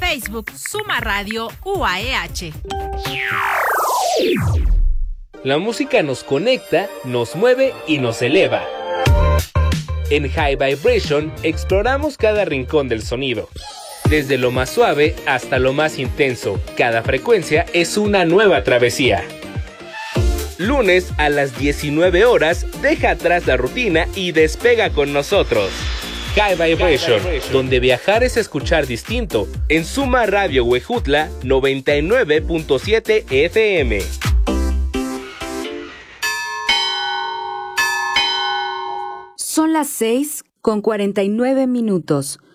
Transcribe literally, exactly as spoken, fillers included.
Facebook Suma Radio U A E H. La música nos conecta, nos mueve y nos eleva. En High Vibration exploramos cada rincón del sonido. Desde lo más suave hasta lo más intenso, cada frecuencia es una nueva travesía. Lunes a las diecinueve horas, deja atrás la rutina y despega con nosotros. High Vibration, donde viajar es escuchar distinto, en Suma Radio Huejutla noventa y nueve punto siete F M. Son las seis con cuarenta y nueve minutos.